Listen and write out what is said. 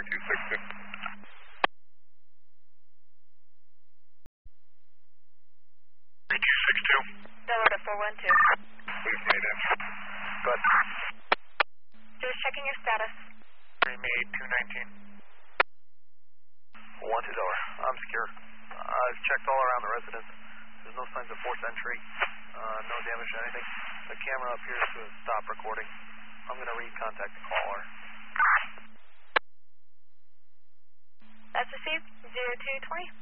3262. Delaware 412. Please made in. Good. Just checking your status. Made 219. 1 to door. I'm secure. I've checked all around the residence. There's no signs of forced entry. No damage to anything. The camera appears to have stopped recording. I'm going to recontact the caller. That's received 0220.